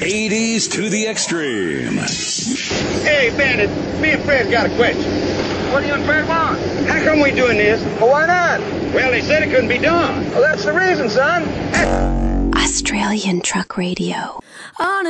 80s to the extreme. Hey, Bandit, me and Fred got a question. What do you and Fred want? How come we doing this? Well, why not? Well, they said it couldn't be done. Well, that's the reason, son. Australian Truck Radio.